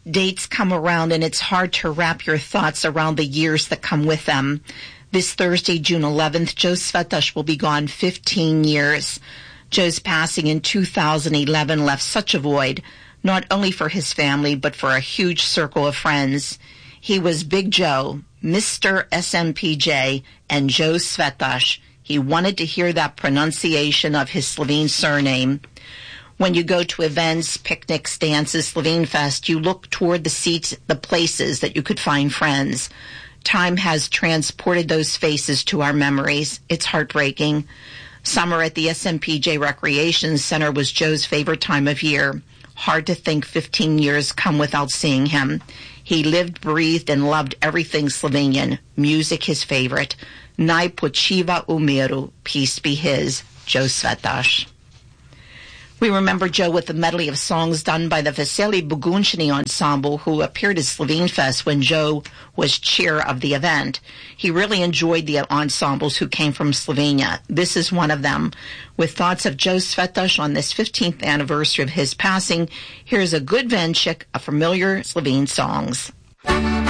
Dates come around and it's hard to wrap your thoughts around the years that come with them. This Thursday, June 11th, Joe Svetosh will be gone 15 years. Joe's passing in 2011 left such a void, not only for his family, but for a huge circle of friends. He was Big Joe, Mr. SMPJ, and Joe Svetosh. He wanted to hear that pronunciation of his Slovene surname. When you go to events, picnics, dances, Slovene Fest, you look toward the seats, the places that you could find friends. Time has transported those faces to our memories. It's heartbreaking. Summer at the SMPJ Recreation Center was Joe's favorite time of year. Hard to think 15 years come without seeing him. He lived, breathed, and loved everything Slovenian. Music his favorite. Naj počiva u miru, peace be his, Joe Svetosh. We remember Joe with a medley of songs done by the Veseli Bugunčani Ensemble, who appeared at Slovene Fest when Joe was chair of the event. He really enjoyed the ensembles who came from Slovenia. This is one of them. With thoughts of Joe Svetosh on this 15th anniversary of his passing, here's a good venček of familiar Slovene songs.